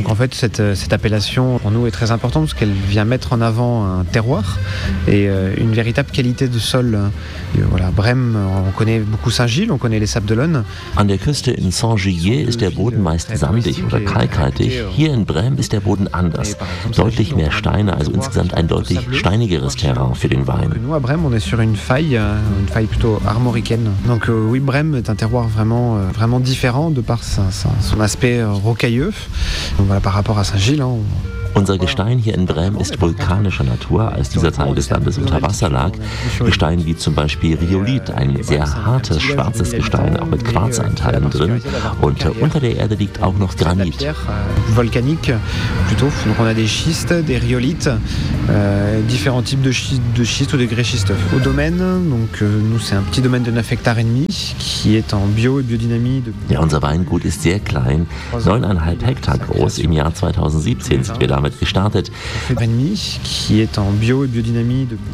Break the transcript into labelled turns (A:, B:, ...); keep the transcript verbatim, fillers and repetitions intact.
A: Donc en fait, cette, cette appellation pour nous est très importante parce qu'elle vient mettre en avant un terroir et euh, une véritable qualité de sol. Et voilà, Brême, on connaît beaucoup Saint-Gilles, on connaît les Sables d'Olonne.
B: An der Küste in Saint-Gilles ist der Boden meist sandig oder kalkhaltig. Hier in Brême ist der Boden anders. Deutlich mehr Steine, also insgesamt ein deutlich steinigeres Terrain für den Wein.
A: Nous à Brême, on est sur une faille, une faille plutôt armoricaine. Donc euh, oui, Brême est un terroir vraiment, euh, vraiment différent de par sa, sa, son aspect euh, rocailleux. Donc voilà, par rapport à Saint-Gilles. Hein,
B: Unser Gestein hier in Brême ist vulkanischer Natur, als dieser Teil des Landes unter Wasser lag. Gestein wie zum Beispiel Rhyolit, ein sehr hartes, schwarzes Gestein, auch mit Quarzanteilen drin. Und unter der Erde liegt auch noch Granit.
A: Volcanique, plutôt. Donc on a des schistes, des rhyolites, euh, différents types de schistes, de schistes ou de grès schisteux. Au domaine, donc euh, nous c'est un petit domaine de neuf Hektar et demi, qui est en Bio- et Biodynamie.
B: Ja, unser Weingut ist sehr klein, neuneinhalb Hektar groß. Im Jahr zweitausendsiebzehn sind wir damit gestartet.
A: Qui est en Bio- et Biodynamie